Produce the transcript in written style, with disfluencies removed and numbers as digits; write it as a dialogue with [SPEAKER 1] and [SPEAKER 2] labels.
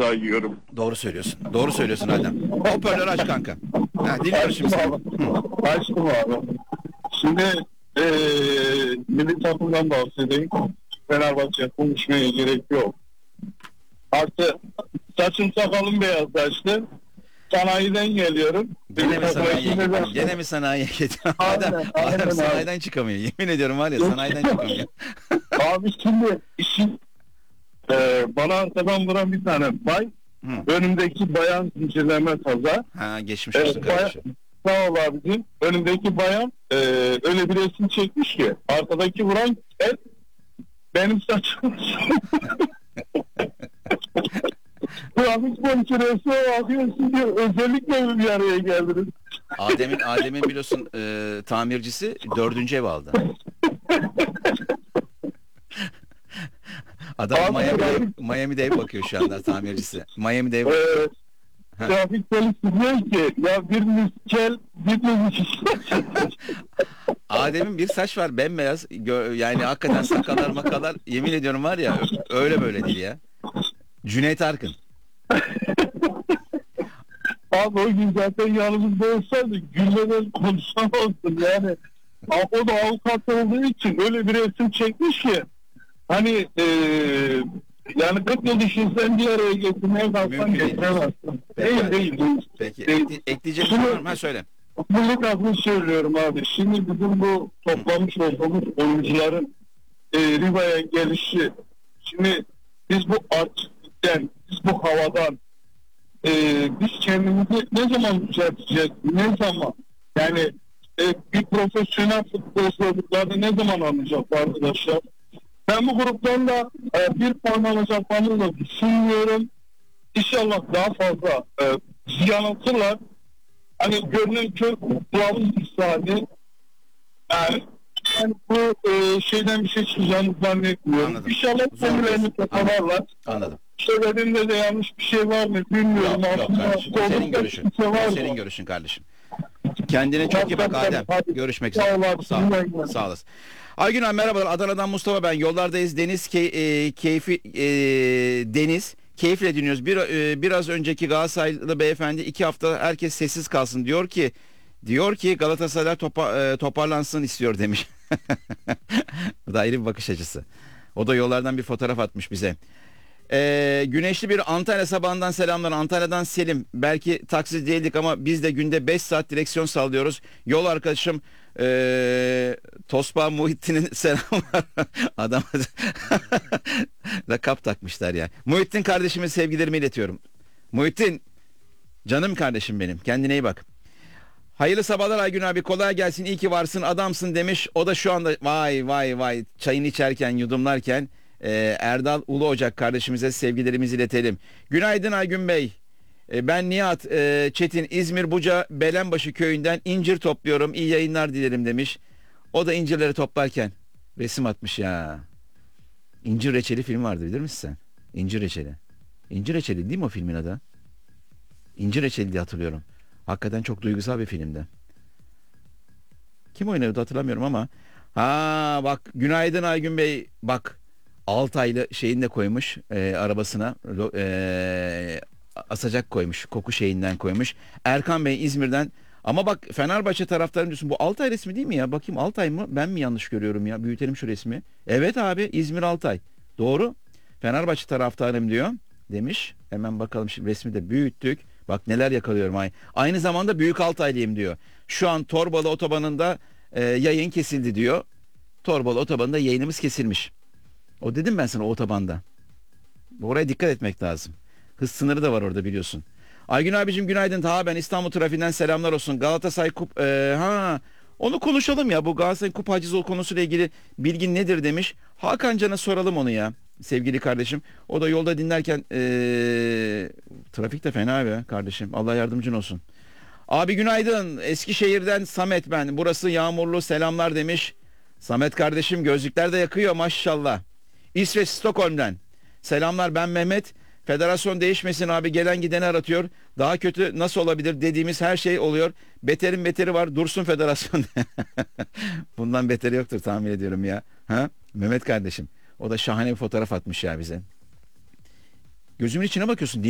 [SPEAKER 1] daha yiyorum.
[SPEAKER 2] Doğru söylüyorsun. Doğru söylüyorsun Adem. Hoparlörü aç kanka. Ha, dinliyorum şimdi seni.
[SPEAKER 1] Açtım abi. Şimdi milli takımdan bahsedeyim. Fenerbahçe konuşmaya gerek yok. Artı saçım sakalım beyazlaştı. Sanayiden geliyorum.
[SPEAKER 2] Gene mi sanayiye gidiyorsun? Gene mi sanayiye gidiyorsun? Adem sanayiden çıkamıyor. Yemin ediyorum var ya, sanayiden çıkamıyor.
[SPEAKER 1] Abi şimdi işin bana arkadan vuran bir tane bay. Önümdeki bayan zincirleme kaza.
[SPEAKER 2] Ha, geçmiş olsun kardeşim.
[SPEAKER 1] Sağ ol abicim. Önümdeki bayan öyle bir resim çekmiş ki arkadaki vuran benim saçım. Trafik polisi resme bakıyorsun diye özellikle bir araya geldiniz.
[SPEAKER 2] Adem'in biliyorsun tamircisi 4. ev aldı. Adam Miami'de ev bakıyor şu anda, tamircisi. Miami'de ev bakıyor.
[SPEAKER 1] Trafik polisi diyor ki ya biriniz kel, biriniz
[SPEAKER 2] Adem'in bir saç var bembeyaz, yani hakikaten sakallar makalar, yemin ediyorum var ya, öyle böyle değil ya. Cüneyt Arkın.
[SPEAKER 1] Abi o gün zaten yanımızda olsaydı gülmeden konuşamazdım yani. O da avukat olduğu için öyle bir resim çekmiş ki hani yani 40 yıl düşünsen bir araya getirmeye kalksan getiremezsin. Değil.
[SPEAKER 2] Peki.
[SPEAKER 1] Değil.
[SPEAKER 2] Ekleyeceğim bir şey var mı? Ha, söyle.
[SPEAKER 1] Milli takımı söylüyorum abi. Şimdi bizim bu toplamış olduğumuz oyuncuların Riva'ya gelişi. Şimdi biz bu açlıktan, biz bu havadan biz kendimizi ne zaman düzelteceğiz? Ne zaman? Yani bir profesyonel futbolcularını ne zaman alacak arkadaşlar? Ben bu gruptan da bir puan alacaklarını da düşünmüyorum. İnşallah daha fazla yanıltırlar. Hani görünen kör kılavuz misali. Yani bu şeyden bir şey çıkacağını zannetmiyorum.
[SPEAKER 2] Anladım.
[SPEAKER 1] İnşallah kendilerini toparlarlar.
[SPEAKER 2] Anladım.
[SPEAKER 1] Söylediğimde de yanlış bir şey var mı bilmiyorum.
[SPEAKER 2] Yok kardeşim. Senin görüşün. Senin görüşün kardeşim. Kendine çok iyi bak Adem. Görüşmek üzere. Sağ olasın. Aygün abi merhabalar. Adana'dan Mustafa ben. Yollardayız. Deniz Deniz. Keyifle dinliyoruz. Biraz önceki Galatasaraylı beyefendi 2 hafta herkes sessiz kalsın diyor ki Galatasaray toparlansın istiyor demiş. Bu da ayrı bir bakış açısı. O da yollardan bir fotoğraf atmış bize. Güneşli bir Antalya sabahından selamlar. Antalya'dan Selim. Belki taksi değildik ama biz de günde 5 saat direksiyon sallıyoruz. Yol arkadaşım Tosba Muhittin'in selamlar. Adam lakap takmışlar ya. Muhittin kardeşime sevgilerimi iletiyorum. Muhittin canım kardeşim benim. Kendine iyi bak. Hayırlı sabahlar Aygün abi, kolay gelsin, iyi ki varsın, adamsın demiş. O da şu anda vay çayını içerken, yudumlarken Erdal Ulu Ocak kardeşimize sevgilerimizi iletelim. Günaydın Aygün Bey. Ben Nihat Çetin, İzmir Buca Belenbaşı köyünden incir topluyorum. İyi yayınlar dilerim demiş. O da incirleri toplarken resim atmış ya. İncir Reçeli film vardı, bilir misin sen? İncir Reçeli. İncir Reçeli değil mi o filmin adı? İncir Reçeli diye hatırlıyorum. Hakikaten çok duygusal bir filmdi. Kim oynuyordu hatırlamıyorum ama. Ha bak, günaydın Aygün Bey. Bak, Altaylı şeyini de koymuş arabasına. Asacak koymuş. Koku şeyinden koymuş. Erkan Bey İzmir'den. Ama bak, Fenerbahçe taraftarım diyorsun. Bu Altay resmi değil mi ya? Bakayım, Altay mı? Ben mi yanlış görüyorum ya? Büyütelim şu resmi. Evet abi, İzmir Altay. Doğru. Fenerbahçe taraftarım diyor. Demiş. Hemen bakalım, şimdi resmi de büyüttük. Bak neler yakalıyorum. Aynı zamanda Büyük Altaylıyım diyor. Şu an Torbalı Otobanı'nda yayın kesildi diyor. Torbalı Otobanı'nda yayınımız kesilmiş. O dedim ben sana, o otobanda. Oraya dikkat etmek lazım. Hız sınırı da var orada, biliyorsun. Aygün abicim günaydın. Ben İstanbul trafiğinden selamlar olsun. Galatasaray onu konuşalım ya. Bu Galatasaray Kupa Hacizol konusuyla ilgili bilgin nedir demiş. Hakan Can'a soralım onu ya. Sevgili kardeşim. O da yolda dinlerken trafik de fena be kardeşim. Allah yardımcın olsun. Abi günaydın. Eskişehir'den Samet ben. Burası yağmurlu, selamlar demiş. Samet kardeşim, gözlükler de yakıyor maşallah. İsveç Stockholm'den. Selamlar, ben Mehmet. Federasyon değişmesin abi, gelen gideni aratıyor. Daha kötü nasıl olabilir dediğimiz her şey oluyor. Beterin beteri var, dursun federasyon. Bundan beteri yoktur tahmin ediyorum ya. Ha? Mehmet kardeşim. O da şahane bir fotoğraf atmış ya bize. Gözümün içine bakıyorsun.